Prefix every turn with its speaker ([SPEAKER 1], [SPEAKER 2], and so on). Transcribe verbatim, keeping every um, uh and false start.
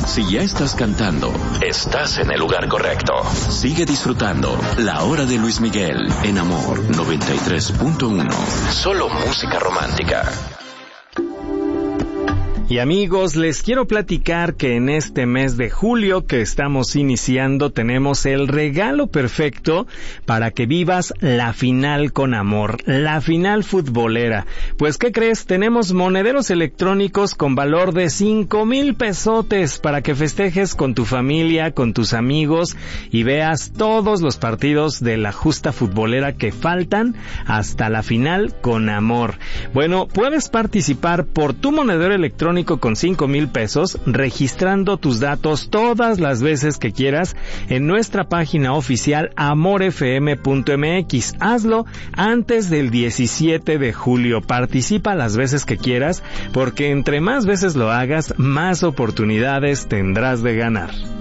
[SPEAKER 1] Si ya estás cantando, estás en el lugar correcto. Sigue disfrutando La Hora de Luis Miguel en Amor noventa y tres punto uno. Solo música romántica.
[SPEAKER 2] Y amigos, les quiero platicar que en este mes de julio que estamos iniciando tenemos el regalo perfecto para que vivas la final con amor, la final futbolera. Pues, ¿qué crees? Tenemos monederos electrónicos con valor de cinco mil pesotes para que festejes con tu familia, con tus amigos y veas todos los partidos de la justa futbolera que faltan hasta la final con amor. Bueno, puedes participar por tu monedero electrónico con cinco mil pesos, registrando tus datos todas las veces que quieras en nuestra página oficial amor f m punto m x. Hazlo antes del diecisiete de julio. Participa las veces que quieras, porque entre más veces lo hagas, más oportunidades tendrás de ganar.